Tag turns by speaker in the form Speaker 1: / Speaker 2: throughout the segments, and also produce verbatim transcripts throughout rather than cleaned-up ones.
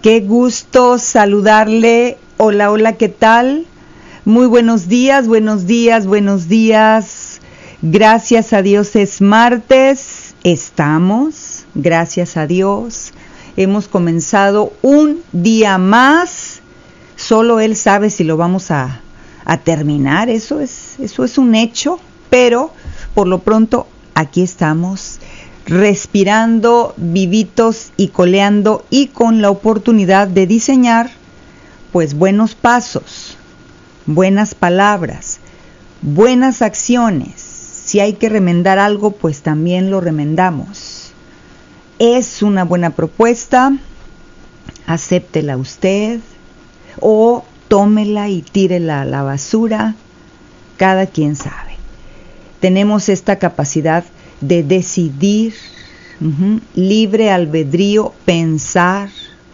Speaker 1: Qué gusto saludarle. Hola, hola, ¿qué tal? Muy buenos días, buenos días, buenos días. Gracias a Dios es martes. Estamos, gracias a Dios. Hemos comenzado un día más. Solo Él sabe si lo vamos a, a terminar. Eso es, eso es un hecho. Pero por lo pronto aquí estamos, respirando, vivitos y coleando, y con la oportunidad de diseñar pues buenos pasos, buenas palabras, buenas acciones. Si hay que remendar algo, pues también lo remendamos. Es una buena propuesta, acéptela usted o tómela y tírela a la basura, cada quien sabe. Tenemos esta capacidad de decidir, uh-huh, libre albedrío, pensar,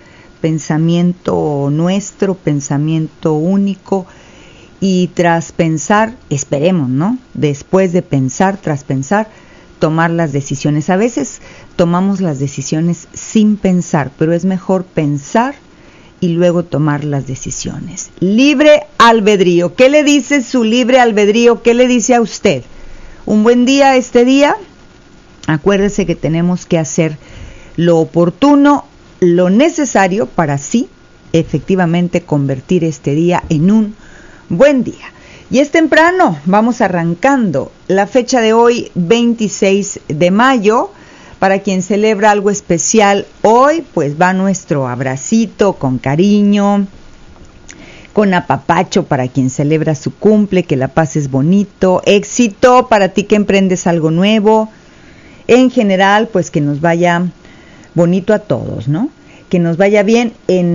Speaker 1: pensamiento nuestro, pensamiento único, y tras pensar, esperemos, ¿no? Después de pensar, tras pensar, tomar las decisiones. A veces tomamos las decisiones sin pensar, pero es mejor pensar y luego tomar las decisiones. Libre albedrío. ¿Qué le dice su libre albedrío? ¿Qué le dice a usted? Un buen día este día. Acuérdese que tenemos que hacer lo oportuno, lo necesario para así efectivamente convertir este día en un buen día. Y es temprano, vamos arrancando. La fecha de hoy, veintiséis de mayo, para quien celebra algo especial hoy, pues va nuestro abracito con cariño, con apapacho para quien celebra su cumple, que la pases bonito, éxito para ti que emprendes algo nuevo. En general, pues que nos vaya bonito a todos, ¿no? Que nos vaya bien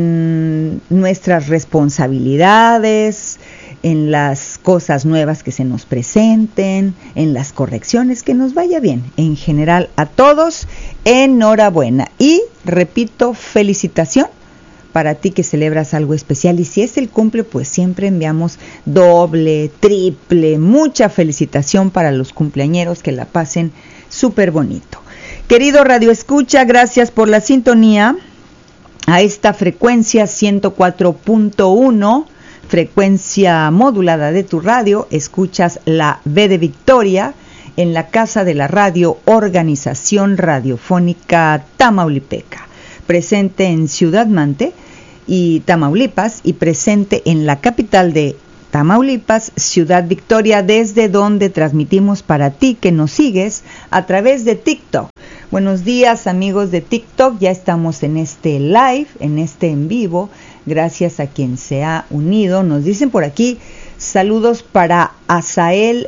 Speaker 1: en nuestras responsabilidades, en las cosas nuevas que se nos presenten, en las correcciones, que nos vaya bien. En general a todos, enhorabuena. Y, repito, felicitación para ti que celebras algo especial. Y si es el cumple, pues siempre enviamos doble, triple, mucha felicitación para los cumpleañeros, que la pasen súper bonito. Querido Radio Escucha, gracias por la sintonía a esta frecuencia ciento cuatro punto uno, frecuencia modulada de tu radio. Escuchas la V de Victoria en la Casa de la Radio, Organización Radiofónica Tamaulipeca, presente en Ciudad Mante y Tamaulipas, y presente en la capital de Tamaulipas, Ciudad Victoria, desde donde transmitimos para ti que nos sigues a través de TikTok. Buenos días, amigos de TikTok, ya estamos en este live, en este en vivo, gracias a quien se ha unido. Nos dicen por aquí, saludos para Azael,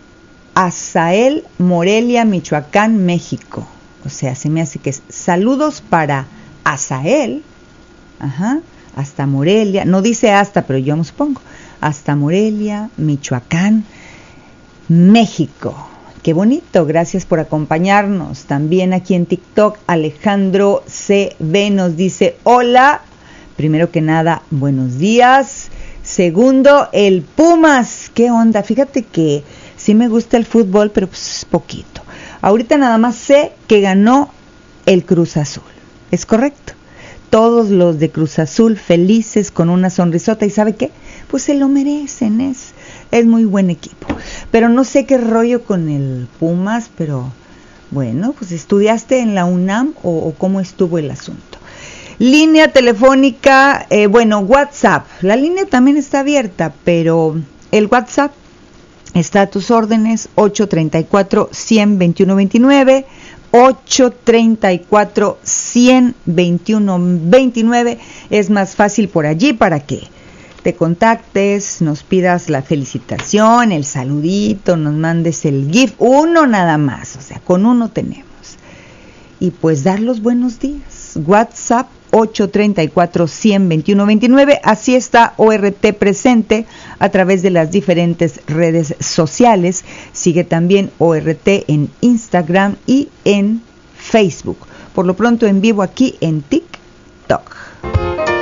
Speaker 1: Azael, Morelia, Michoacán, México. O sea, se me hace que es saludos para Azael, ajá, hasta Morelia, no dice hasta, pero yo me supongo, hasta Morelia, Michoacán, México. Qué bonito, gracias por acompañarnos. También aquí en TikTok, Alejandro C B nos dice, hola, primero que nada, buenos días. Segundo, el Pumas, ¿qué onda? Fíjate que sí me gusta el fútbol, pero pues poquito. Ahorita nada más sé que ganó el Cruz Azul, ¿es correcto? Todos los de Cruz Azul felices con una sonrisota, ¿y sabe qué? Pues se lo merecen, es, es muy buen equipo. Pero no sé qué rollo con el Pumas, pero bueno, pues ¿estudiaste en la UNAM o, o cómo estuvo el asunto? Línea telefónica, eh, bueno, WhatsApp, la línea también está abierta, pero el WhatsApp está a tus órdenes, ocho treinta y cuatro, cien, veintiuno veintinueve, ocho treinta y cuatro, cien, veintiuno veintinueve, es más fácil por allí para que te contactes, nos pidas la felicitación, el saludito, nos mandes el GIF, uno nada más, o sea, con uno tenemos. Y pues dar los buenos días. WhatsApp ocho treinta y cuatro, cien, veintiuno veintinueve, así está O R T presente a través de las diferentes redes sociales. Sigue también O R T en Instagram y en Facebook. Por lo pronto en vivo aquí en TikTok.